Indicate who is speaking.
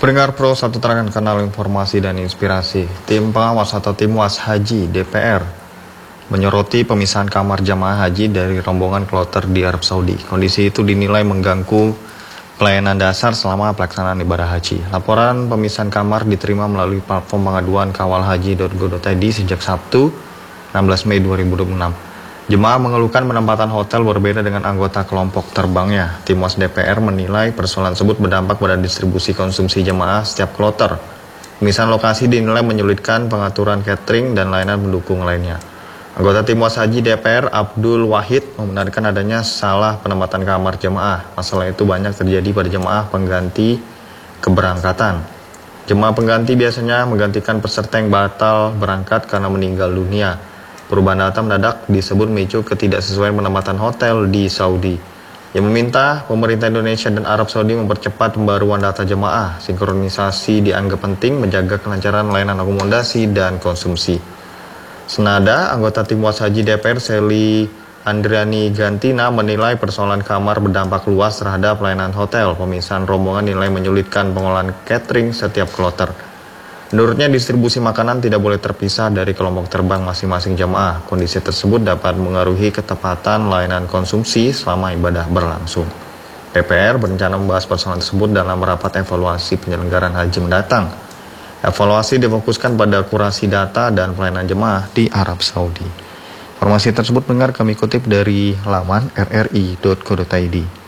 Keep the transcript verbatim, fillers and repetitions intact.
Speaker 1: Pendengar Pro, satu terangan kanal informasi dan inspirasi. Tim pengawas atau tim was haji D P R menyoroti pemisahan kamar jamaah haji dari rombongan kloter di Arab Saudi. Kondisi itu dinilai mengganggu pelayanan dasar selama pelaksanaan ibadah haji. Laporan pemisahan kamar diterima melalui platform pengaduan kawal haji titik go titik i d sejak Sabtu enam belas Mei dua ribu dua puluh enam. Jemaah mengeluhkan penempatan hotel berbeda dengan anggota kelompok terbangnya. Tim was D P R menilai persoalan tersebut berdampak pada distribusi konsumsi jemaah setiap kloter. Pemisahan lokasi dinilai menyulitkan pengaturan catering dan layanan pendukung lainnya. Anggota tim was haji D P R Abdul Wahid membenarkan adanya salah penempatan kamar jemaah. Masalah itu banyak terjadi pada jemaah pengganti keberangkatan. Jemaah pengganti biasanya menggantikan peserta yang batal berangkat karena meninggal dunia. Perubahan data mendadak disebut memicu ketidaksesuaian penempatan hotel di Saudi, yang meminta pemerintah Indonesia dan Arab Saudi mempercepat pembaruan data jemaah. Sinkronisasi dianggap penting menjaga kelancaran layanan akomodasi dan konsumsi. Senada, anggota tim was haji D P R Seli Andriani Gantina menilai persoalan kamar berdampak luas terhadap pelayanan hotel. Pemisahan rombongan nilai menyulitkan pengolahan catering setiap kloter. Menurutnya, distribusi makanan tidak boleh terpisah dari kelompok terbang masing-masing jamaah. Kondisi tersebut dapat mengaruhi ketepatan layanan konsumsi selama ibadah berlangsung. D P R berencana membahas persoalan tersebut dalam rapat evaluasi penyelenggaraan haji mendatang. Evaluasi difokuskan pada akurasi data dan pelayanan jemaah di Arab Saudi. Informasi tersebut dengar kami kutip dari laman r r i titik go titik i d.